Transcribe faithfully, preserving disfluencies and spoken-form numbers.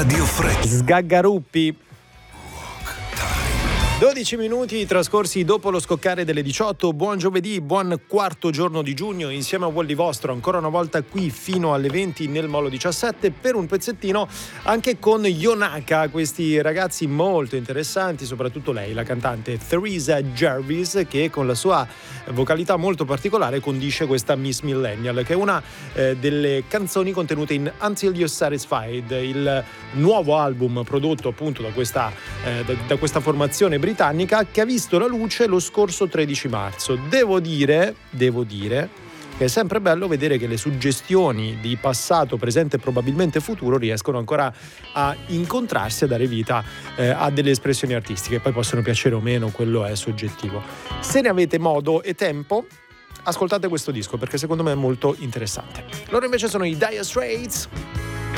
Radio Freccia. Sgaggaruppi. dodici minuti trascorsi dopo lo scoccare delle diciotto. Buon giovedì, buon quarto giorno di giugno insieme a Wally Vostro, ancora una volta qui fino alle venti nel Molo diciassette per un pezzettino anche con Yonaka, questi ragazzi molto interessanti, soprattutto lei, la cantante Theresa Jarvis, che con la sua vocalità molto particolare condisce questa Miss Millennial, che è una eh, delle canzoni contenute in Until You're Satisfied, il nuovo album prodotto appunto da questa, eh, da, da questa formazione britannica, che ha visto la luce lo scorso tredici marzo. Devo dire, devo dire che è sempre bello vedere che le suggestioni di passato, presente e probabilmente futuro riescono ancora a incontrarsi, a dare vita eh, a delle espressioni artistiche. Poi possono piacere o meno, quello è soggettivo. Se ne avete modo e tempo, ascoltate questo disco perché secondo me è molto interessante. Loro invece sono i Dire Straits.